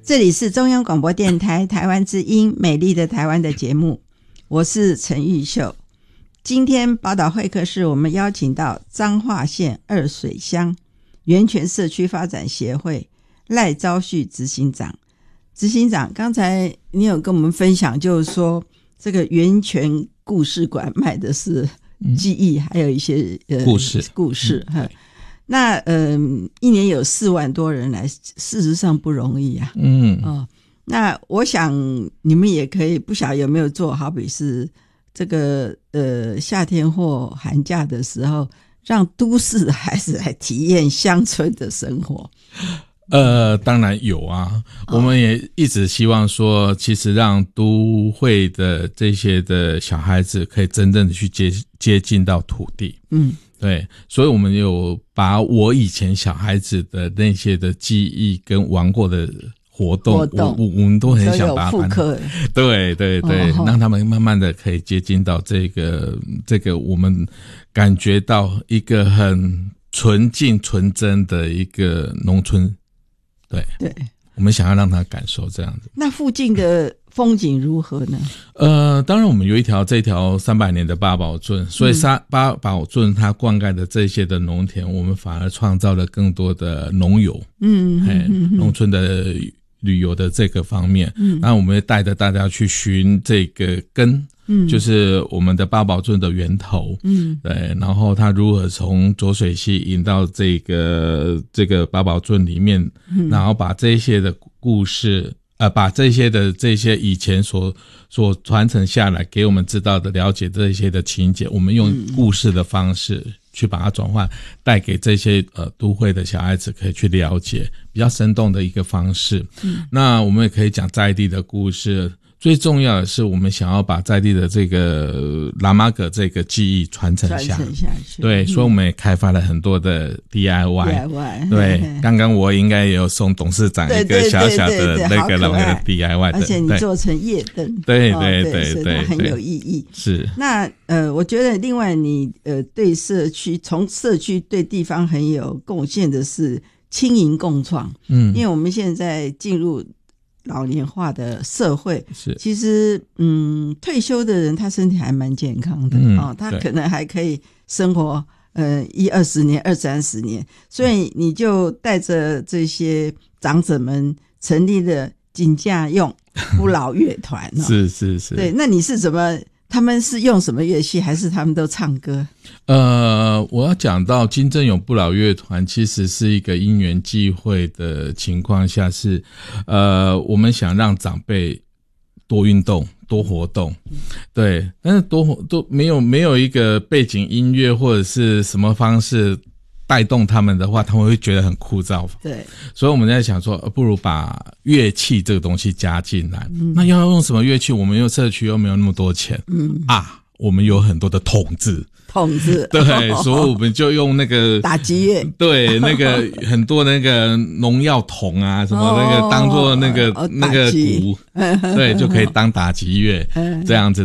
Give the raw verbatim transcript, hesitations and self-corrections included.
这里是中央广播电台台湾之音美丽的台湾的节目，我是陈玉秀。今天宝岛会客室我们邀请到彰化县二水乡源泉社区发展协会赖昭旭执行长。执行长，刚才你有跟我们分享，就是说这个源泉故事馆卖的是记忆、嗯、还有一些、呃、 故事故事、 嗯、 那呃，一年有四万多人来，事实上不容易啊。 嗯哦，那我想你们也可以，不晓得有没有做，好比是这个呃夏天或寒假的时候，让都市的孩子来体验乡村的生活。 呃，当然有啊，我们也一直希望说，其实让都会的这些的小孩子可以真正的去接接近到土地。嗯。对，所以我们有把我以前小孩子的那些的记忆跟玩过的活动， 活动我我们都很想把它复刻。 对对对、哦，让他们慢慢的可以接近到这个这个我们感觉到一个很纯净纯真的一个农村。对对，我们想要让他感受这样子。 那附近的风景如何呢？ 呃，当然我们有一条这条三百年的八宝圳，所以沙八宝圳它灌溉的这些的农田，我们反而创造了更多的农游，嗯嗯嗯，农村的旅游的这个方面，嗯，那我们会带着大家去寻这个根。嗯，就是我们的八宝圳的源头，嗯，对，然后它如何从浊水溪引到这个这个八宝圳里面，嗯，然后把这些的故事，呃，把这些的这些以前所所传承下来给我们知道的了解这些的情节，我们用故事的方式去把它转换，带给这些呃都会的小孩子可以去了解，比较生动的一个方式。嗯，那我们也可以讲在地的故事。最重要的是，我们想要把在地的这个拉玛葛这个技艺传承下， 传承下去。 对，所以我们也开发了很多的 D I Y。D I Y。对，刚刚我应该也有送董事长一个小小的那个那个 D I Y 的， 而且你做成夜灯， 对对对对对， 很有意义。 是。 那呃，我觉得另外你呃对社区，从社区对地方很有贡献的是青银共创。嗯，因为我们现在进入老年化的社会，是其实嗯，退休的人他身体还蛮健康的、嗯哦、他可能还可以生活呃一二十年、二三十年，所以你就带着这些长者们成立了景架用不老乐团、哦、 是是是， 对，那你是怎么？他们是用什么乐器，还是他们都唱歌？ 呃，我要讲到金正勇不老乐团，其实是一个因缘际会的情况下，是呃，我们想让长辈多运动、多活动，对，但是多都没有没有一个背景音乐或者是什么方式带动他们的话，他们会觉得很枯燥。 对， 所以我们在想说，不如把乐器这个东西加进来。嗯、那要用什么乐器？我们又社区又没有那么多钱。嗯啊，我们有很多的筒子。 筒子， 对，所以我们就用那个打击乐， 对，那个很多那个农药筒啊，什么那个当做那个、哦、那个鼓，对，就可以当打击乐这样子。